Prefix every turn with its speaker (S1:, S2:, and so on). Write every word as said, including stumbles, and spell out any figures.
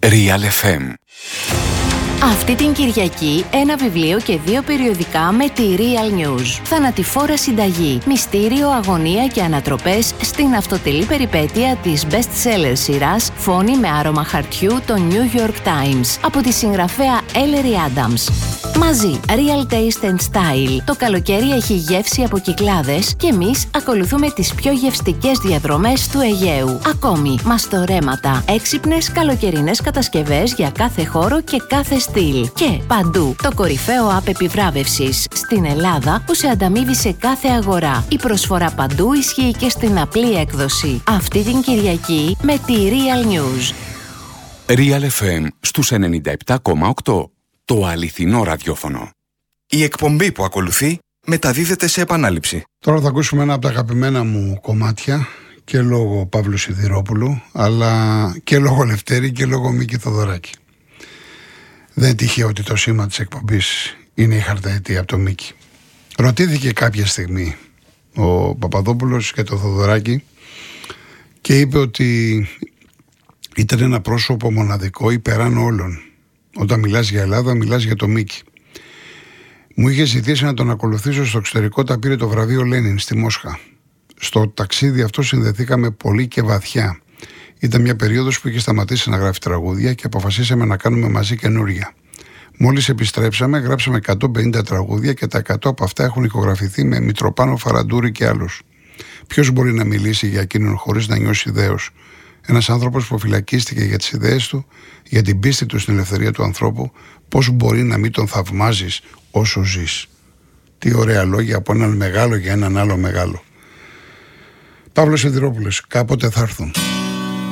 S1: Real εφ εμ.
S2: Αυτή την Κυριακή ένα βιβλίο και δύο περιοδικά με τη Real News. Θανατηφόρα συνταγή, μυστήριο, αγωνία και ανατροπές στην αυτοτελή περιπέτεια της best-seller σειράς Φόνη με άρωμα χαρτιού των New York Times από τη συγγραφέα Ellery Adams. Μαζί, Real Taste and Style. Το καλοκαίρι έχει γεύση από Κυκλάδες και εμείς ακολουθούμε τις πιο γευστικές διαδρομές του Αιγαίου. Ακόμη, μαστορέματα, έξυπνες καλοκαιρινές κατασκευές για κάθε χώρο και κάθε στυλ. Και παντού, το κορυφαίο app επιβράβευσης στην Ελλάδα που σε ανταμείβει σε κάθε αγορά. Η προσφορά παντού ισχύει και στην απλή έκδοση. Αυτή την Κυριακή με τη Real News.
S1: Real εφ εμ στους ενενήντα επτά κόμμα οκτώ. Το αληθινό ραδιόφωνο.
S3: Η εκπομπή που ακολουθεί μεταδίδεται σε επανάληψη.
S4: Τώρα θα ακούσουμε ένα από τα αγαπημένα μου κομμάτια και λόγω Παύλου Σιδηρόπουλου, αλλά και λόγω Λευτέρη και λόγω Μίκη Θοδωράκη. Δεν τυχαίο ότι το σήμα της εκπομπής είναι η χαρταετία από το Μίκη. Ρωτήθηκε κάποια στιγμή ο Παπαδόπουλος και το Θοδωράκη και είπε ότι ήταν ένα πρόσωπο μοναδικό υπεράν όλων. Όταν μιλάς για Ελλάδα, μιλάς για το Μίκη. Μου είχε ζητήσει να τον ακολουθήσω στο εξωτερικό, τα πήρε το βραβείο Λένιν στη Μόσχα. Στο ταξίδι αυτό συνδεθήκαμε πολύ και βαθιά. Ήταν μια περίοδος που είχε σταματήσει να γράφει τραγούδια και αποφασίσαμε να κάνουμε μαζί καινούρια. Μόλις επιστρέψαμε, γράψαμε εκατόν πενήντα τραγούδια και τα εκατό από αυτά έχουν ηχογραφηθεί με Μητροπάνο, Φαραντούρη και άλλους. Ποιος μπορεί να μιλήσει για εκείνον χωρίς να νιώσει δέος? Ένας άνθρωπος που φυλακίστηκε για τις ιδέες του, για την πίστη του στην ελευθερία του ανθρώπου, πώς μπορεί να μην τον θαυμάζεις όσο ζεις? Τι ωραία λόγια από έναν μεγάλο για έναν άλλο μεγάλο. Παύλος Σιδηρόπουλος, κάποτε θα έρθουν.